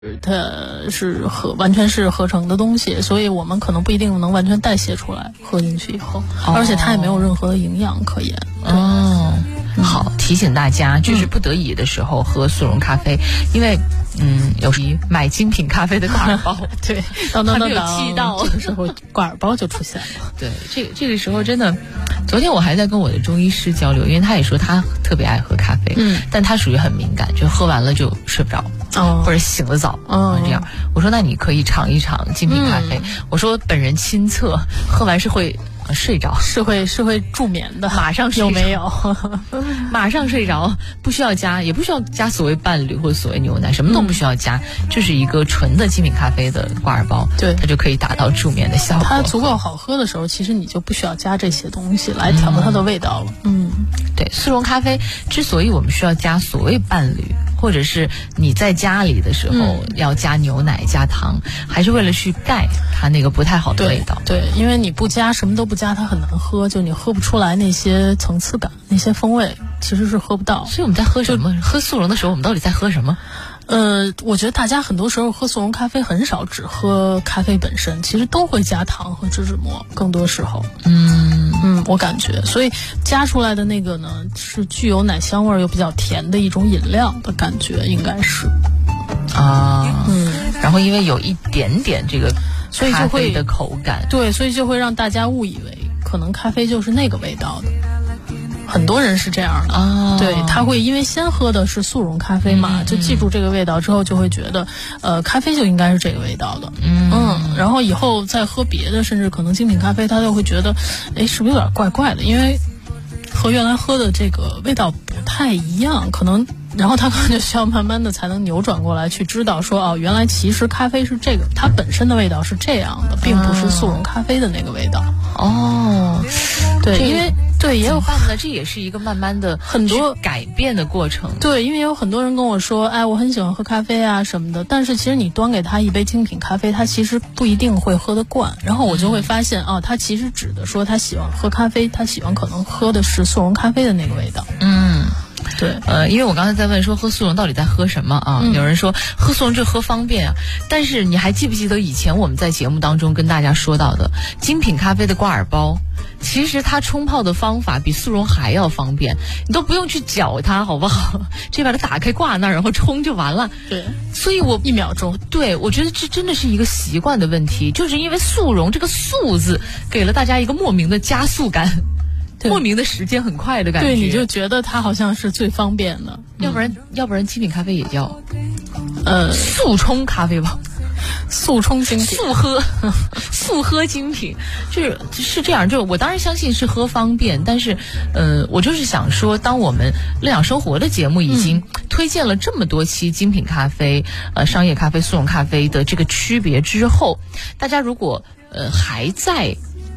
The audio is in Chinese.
它是完全是合成的东西，所以我们可能不一定能完全代谢出来，喝进去以后，而且它也没有任何的营养可言。 好，提醒大家，就是不得已的时候喝速溶咖啡，因为有时买精品咖啡的挂耳包， 对， 还没有气到， 这个时候挂耳包就出现了。 对，这个时候真的，昨天我还在跟我的中医师交流，因为他也说他特别爱喝咖啡，但他属于很敏感，就喝完了就睡不着，或者醒了早，这样。我说那你可以尝一尝精品咖啡，我说本人亲测，喝完是会睡着， 是会助眠的， 马上睡着。 有没有？ 马上睡着，不需要加，也不需要加所谓伴侣或者所谓牛奶，什么都不需要加，就是一个纯的精品咖啡的挂耳包， 对， 它就可以达到助眠的效果。 它足够好喝的时候，其实你就不需要加这些东西来调它的味道了。 对，速溶咖啡之所以我们需要加所谓伴侣，或者是你在家里的时候要加牛奶加糖，还是为了去盖它那个不太好的味道。 对，因为你不加，什么都不加，它很难喝，就你喝不出来那些层次感，那些风味其实是喝不到。 所以我们在喝什么？喝速溶的时候，我们到底在喝什么？ 我觉得大家很多时候喝速溶咖啡很少只喝咖啡本身，其实都会加糖和植脂末，更多时候。我感觉，所以加出来的那个呢，是具有奶香味又比较甜的一种饮料的感觉，应该是。 然后因为有一点点这个咖啡的口感， 对，所以就会让大家误以为可能咖啡就是那个味道的。很多人是这样的，对，他会因为先喝的是速溶咖啡嘛，就记住这个味道之后，就会觉得，咖啡就应该是这个味道的，然后以后再喝别的，甚至可能精品咖啡，他就会觉得，是不是有点怪怪的？因为和原来喝的这个味道不太一样，可能，然后他可能就需要慢慢的才能扭转过来，去知道说，原来其实咖啡是这个，它本身的味道是这样的，并不是速溶咖啡的那个味道。对，因为。对，也有办的，这也是一个慢慢的很多改变的过程。 对，因为有很多人跟我说，我很喜欢喝咖啡啊什么的，但是其实你端给他一杯精品咖啡，他其实不一定会喝得惯。然后我就会发现，他其实指的说他喜欢喝咖啡，他喜欢可能喝的是速溶咖啡的那个味道。对， 因为我刚才在问说喝速溶到底在喝什么啊？有人说喝速溶就喝方便啊，但是你还记不记得以前我们在节目当中跟大家说到的精品咖啡的挂耳包？其实它冲泡的方法比速溶还要方便，你都不用去搅它，好不好？直接把它打开挂那儿，然后冲就完了。 对， 所以我 1秒钟。 对，我觉得这真的是一个习惯的问题，就是因为速溶这个速字给了大家一个莫名的加速感。莫名的时间很快的感觉， 对，你就觉得它好像是最方便的， 要不然精品咖啡也叫速冲咖啡吧， 速冲精品， 速喝精品，是这样。就我当然相信是喝方便，但是我就是想说，当我们乐享生活的节目已经推荐了这么多期精品咖啡、商业咖啡、速溶咖啡的这个区别之后，大家如果还在